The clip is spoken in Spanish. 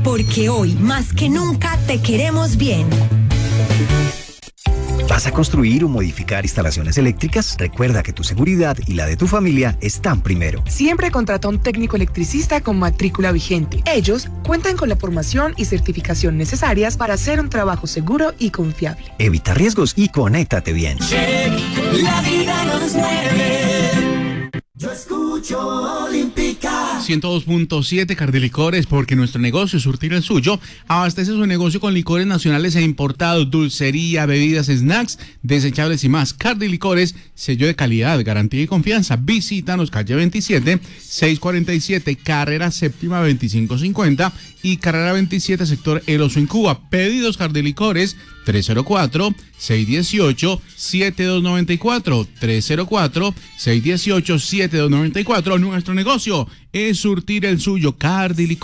porque hoy más que nunca te queremos bien. ¿Vas a construir o modificar instalaciones eléctricas? Recuerda que tu seguridad y la de tu familia están primero. Siempre contrata un técnico electricista con matrícula vigente. Ellos cuentan con la formación y certificación necesarias para hacer un trabajo seguro y confiable. Evita riesgos y conéctate bien. Check, la vida nos mueve. Yo escucho Olímpica. 102.7 Cardilicores, porque nuestro negocio es surtir el suyo. Abastece su negocio con licores nacionales e importados, dulcería, bebidas, snacks, desechables y más. Cardilicores, sello de calidad, garantía y confianza. Visítanos calle 27, 647, carrera séptima 2550 y carrera 27, sector El Oso en Cuba. Pedidos Cardilicores 304-618-7294, 304-618-7294. Nuestro negocio es surtir el suyo. Cardilicores.